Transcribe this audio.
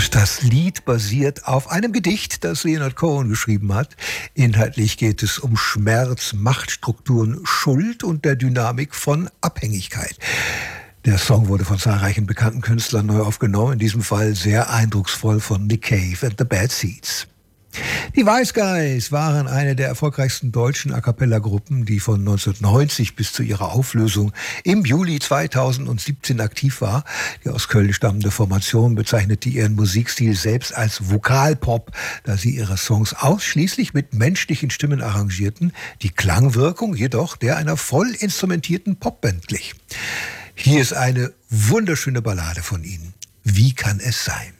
Das Lied basiert auf einem Gedicht, das Leonard Cohen geschrieben hat. Inhaltlich geht es um Schmerz, Machtstrukturen, Schuld und der Dynamik von Abhängigkeit. Der Song wurde von zahlreichen bekannten Künstlern neu aufgenommen, in diesem Fall sehr eindrucksvoll von Nick Cave and the Bad Seeds. Die Wise Guys waren eine der erfolgreichsten deutschen A-cappella-Gruppen, die von 1990 bis zu ihrer Auflösung im Juli 2017 aktiv war. Die aus Köln stammende Formation bezeichnete ihren Musikstil selbst als Vokalpop, da sie ihre Songs ausschließlich mit menschlichen Stimmen arrangierten, die Klangwirkung jedoch der einer voll instrumentierten Popband glich. Hier ist eine wunderschöne Ballade von ihnen. Wie kann es sein?